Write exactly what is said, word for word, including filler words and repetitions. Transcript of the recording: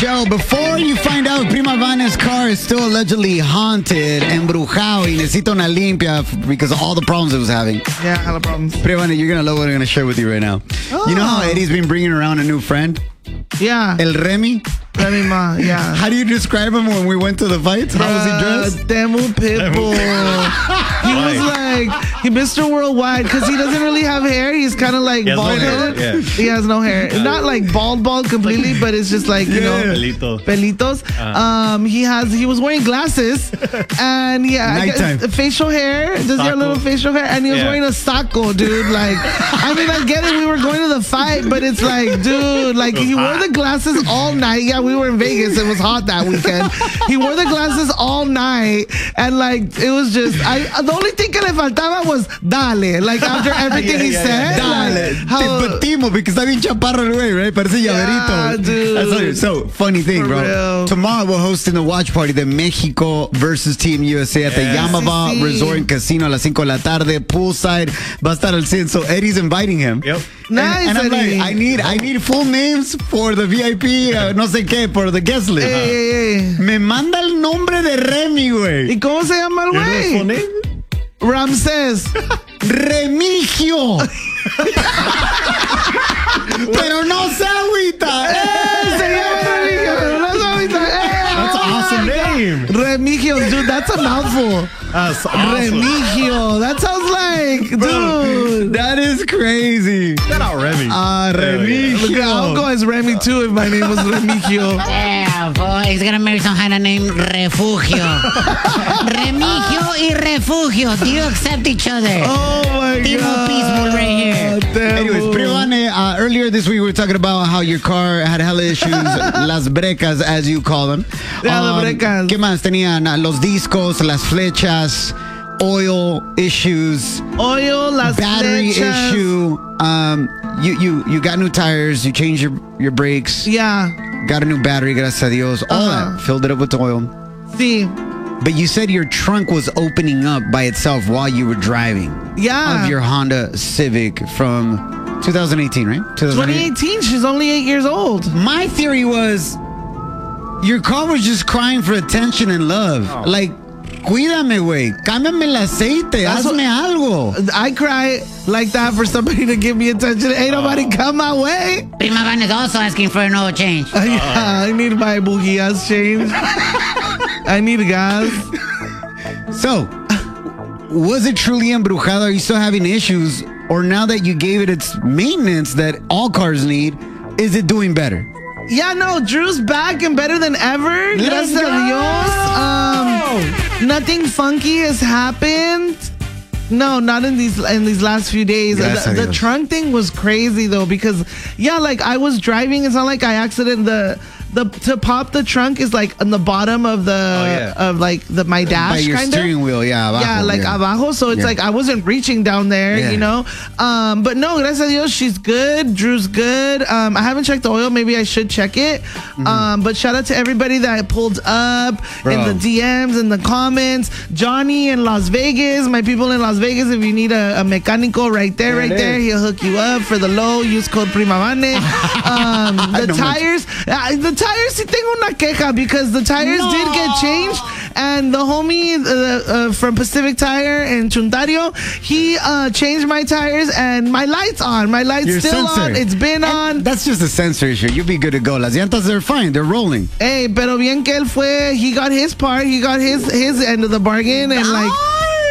Joe, before you find out Prima Vanna's car is still allegedly haunted, embrujado, y necesita una limpia because of all the problems it was having. Yeah, hella problems. Prima Vanna, you're going to love what I'm going to share with you right now. Oh. You know how Eddie's been bringing around a new friend? Yeah. El Remy? Remy Ma, yeah. How do you describe him when we went to the fights? How was he dressed? Demu Pitbull. He was like he Mister Worldwide because he doesn't really have hair. He's kind of like bald headed. No yeah. He has no hair. Not like bald bald completely, but it's just like, you know, Pelito. pelitos. Uh-huh. Um, he has he was wearing glasses and yeah, I guess, facial hair. Does he have a little facial hair? And he was yeah. wearing a saco, dude. Like, I mean, I get it. We were going to the fight, but it's like, dude, like he wore the glasses all night. Yeah, we were in Vegas. It was hot that weekend. He wore the glasses all night, and like it was just. I the only thing que le faltaba was dale. Like after everything yeah, he yeah, said, dale. Like, how, Te patimos because está bien chaparro el güey, right? Parece llaverito. Yeah, dude. That's like, so funny thing, For bro. real. Tomorrow we're hosting the watch party, the Mexico versus Team U S A at the Yeah. Yamava Sí, sí. Resort and Casino a las cinco de la tarde, poolside. Va a estar al cien. So Eddie's inviting him. Yep. Nice, And, and I'm Eddie. like, I need, I need full names for the V I P, uh, no sé qué, for the guest list. Hey, hey, hey. Me manda el nombre de Remy, güey. ¿Y cómo se llama el güey? Ramsés. Remigio. Pero no se agüita. ¡Eh! Se llama Remigio, pero no se agüita. ¡Eh! That's an awesome name. Remigio, dude, that's a mouthful. That's awesome. Remigio. That sounds like, dude. That is crazy. Shout out Remy. Ah, Remigio. Look, I'll go as Remy too if my name was Remigio. Yeah, boy, he's gonna marry some kind of name Refugio. Remigio y Refugio. Do you accept each other? Oh my Timo God. Peaceful right here. Damn. Anyways, Privane, uh, earlier this week we were talking about how your car had hella issues, las brecas as you call them. Yeah, las brecas. ¿Qué más? Tenían uh, los discos, las flechas, oil issues, Oil, las battery flechas. issue. Um, you, you, you got new tires, you changed your, your brakes, Yeah. got a new battery, gracias a Dios, all Uh-huh. that, filled it up with oil. Sí. But you said your trunk was opening up by itself while you were driving. Yeah. Of your Honda Civic from two thousand eighteen, right? twenty eighteen. She's only eight years old. My theory was your car was just crying for attention and love. Oh. Like, cuídame, güey. Cámbiame el aceite. That's Hazme algo. I cry like that for somebody to give me attention. Ain't nobody come my way. Prima Van is also asking for an oil change. Yeah, I need my bujías changed. I need gas. So, was it truly embrujado? Are you still having issues? Or now that you gave it its maintenance that all cars need, is it doing better? Yeah, no, Drew's back and better than ever. Let's Gracias a go. Dios. Um, nothing funky has happened. No, not in these in these last few days. Gracias a The, the Dios. trunk thing was crazy though because yeah, like I was driving. It's not like I accident the. The, to pop the trunk is like on the bottom of the Oh, yeah. of like the my dash By your kind steering of. wheel, yeah. Abajo, Yeah, like abajo. So it's Yeah. like I wasn't reaching down there, Yeah. you know. Um, but no, gracias a Dios, she's good. Drew's good. Um, I haven't checked the oil. Maybe I should check it. Mm-hmm. Um, but shout out to everybody that pulled up Bro. in the D Ms and the comments. Johnny in Las Vegas, my people in Las Vegas. If you need a, a mecánico right there, There right it there, is. he'll hook you up for the low. Use code Primavane. Um, the know tires, uh, the tires. Sí tengo una queja because the tires No. did get changed, and the homie uh, uh, from Pacific Tire in Chuntario, he uh, changed my tires and my lights on. My lights Your still sensor. on. It's been on. That's just a sensor issue. You'll be good to go. Las llantas, they're fine. They're rolling. Hey, pero bien que él fue. He got his part. He got his his end of the bargain, and like